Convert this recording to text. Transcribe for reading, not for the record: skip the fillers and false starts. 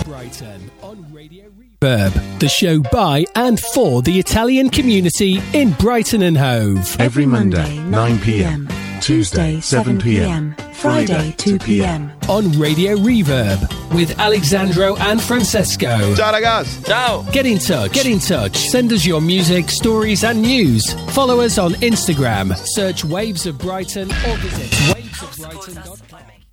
Brighton on Radio Reverb, the show by and for the Italian community in Brighton and Hove. Every Monday, 9 p.m, Tuesday, 7 p.m, Friday, 2 p.m. on Radio Reverb with Alexandro and Francesco. Ciao ragazzi. Ciao. Get in touch. Send us your music, stories and news. Follow us on Instagram. Search Waves of Brighton or visit wavesofbrighton.com.